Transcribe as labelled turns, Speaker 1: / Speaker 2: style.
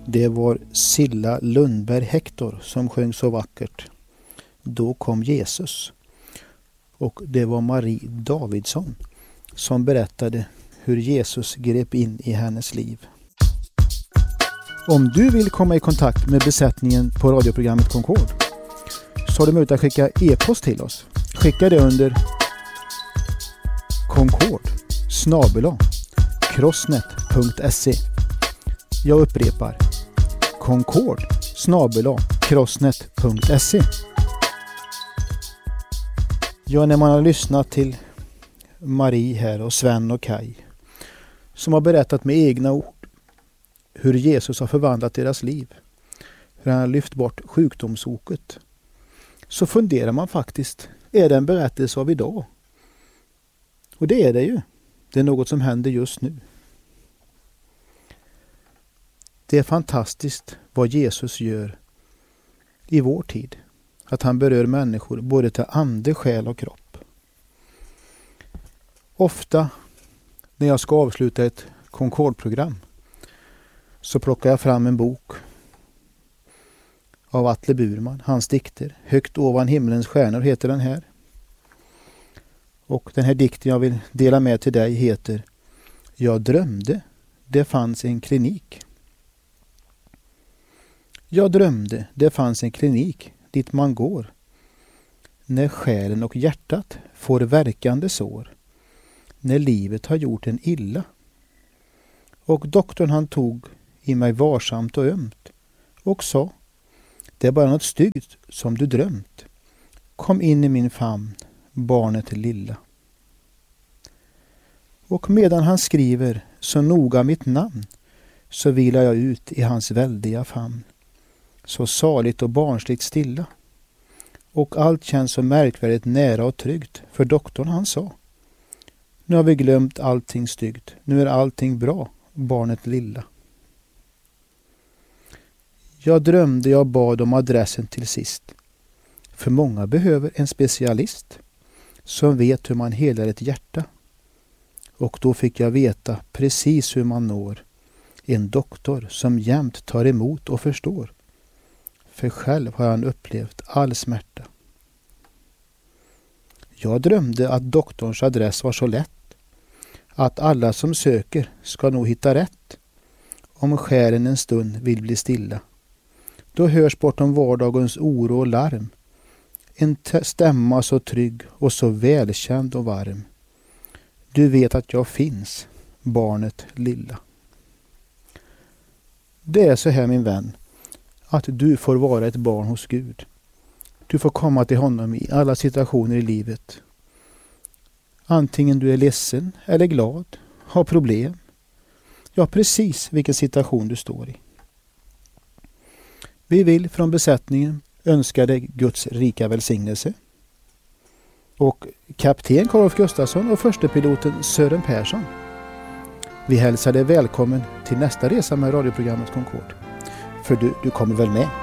Speaker 1: Det var Silla Lundberg Hector som sjöng så vackert. Då kom Jesus. Och det var Marie Davidsson som berättade hur Jesus grep in i hennes liv. Om du vill komma i kontakt med besättningen på radioprogrammet Concord så har du möjlighet att skicka e-post till oss. Skicka det under concord@crossnet.se. Jag upprepar. concord@crossnet.se. Ja, när man har lyssnat till Marie här och Sven och Kai som har berättat med egna ord hur Jesus har förvandlat deras liv, hur han har lyft bort sjukdomsoket, så funderar man faktiskt, är det en berättelse av idag? Och det är det ju. Det är något som händer just nu. Det är fantastiskt vad Jesus gör i vår tid. Att han berör människor både till ande, själ och kropp. Ofta när jag ska avsluta ett Concord-program så plockar jag fram en bok av Atle Burman, hans dikter. Högt ovan himlens stjärnor heter den här. Och den här dikten jag vill dela med till dig heter Jag drömde, det fanns en klinik. Jag drömde, det fanns en klinik dit man går när själen och hjärtat får verkande sår, när livet har gjort en illa. Och doktorn han tog i mig varsamt och ömt och sa, det är bara något styggt som du drömt. Kom in i min famn, barnet lilla. Och medan han skriver så noga mitt namn så vilar jag ut i hans väldiga famn. Så saligt och barnsligt stilla. Och allt känns så märkvärdigt nära och tryggt, för doktorn han sa, nu har vi glömt allting styggt, nu är allting bra, barnet lilla. Jag drömde, jag bad om adressen till sist. För många behöver en specialist som vet hur man helar ett hjärta. Och då fick jag veta precis hur man når en doktor som jämt tar emot och förstår. För själv har han upplevt all smärta. Jag drömde att doktorns adress var så lätt, att alla som söker ska nog hitta rätt. Om själen en stund vill bli stilla, då hörs bortom vardagens oro och larm en stämma så trygg och så välkänd och varm. Du vet att jag finns, barnet lilla. Det är så här, min vän, att du får vara ett barn hos Gud. Du får komma till honom i alla situationer i livet. Antingen du är ledsen eller glad, har problem. Ja, precis vilken situation du står i. Vi vill från besättningen önska dig Guds rika välsignelse. Och kapten Karl Gustafsson och förstepiloten Sören Persson. Vi hälsar dig välkommen till nästa resa med radioprogrammet Concord. För du kommer väl med?